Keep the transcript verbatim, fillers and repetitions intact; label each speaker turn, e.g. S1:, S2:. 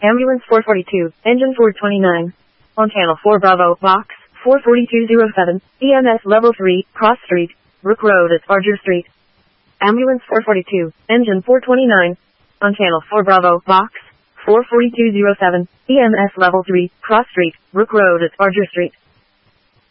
S1: Ambulance four forty-two, engine four twenty-nine. On channel four Bravo, box four forty-two oh seven, E M S level three, Cross Street, Brook Road at Barger Street. Ambulance four forty-two, engine four twenty-nine. On channel four Bravo, box four forty-two oh seven, E M S level three, Cross Street, Brook Road at Barger Street.